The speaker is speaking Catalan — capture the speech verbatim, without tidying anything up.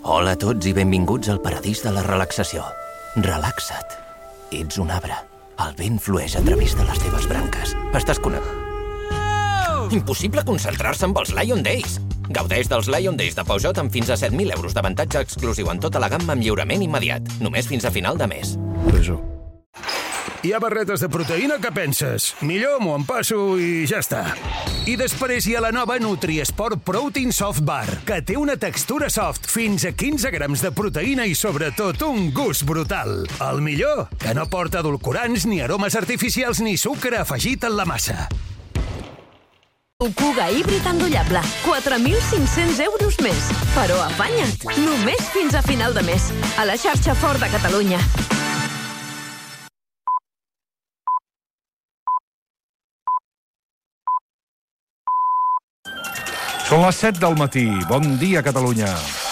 Hola a tots i benvinguts al paradís de la relaxació. Relaxa't. Ets un arbre. El vent flueix a través de les teves branques. Estàs connectat. Impossible concentrar-se amb els Lion Days. Gaudeix dels Lion Days de Peugeot amb fins a set mil euros d'avantatge exclusiu en tota la gamma amb lliurament immediat. Només fins a final de mes. Presó. Hi ha barretes de proteïna, què penses? Millor m'ho empasso i ja està. I després hi ha la nova Nutriesport Protein Soft Bar, que té una textura soft, fins a quinze grams de proteïna i sobretot un gust brutal. El millor, que no porta edulcorants ni aromes artificials ni sucre afegit en la massa. Kuga híbrid endollable, quatre mil cinc-cents euros més. Però afanya't, només fins a final de mes. A la xarxa Ford de Catalunya. Són les set del matí. Bon dia, Catalunya.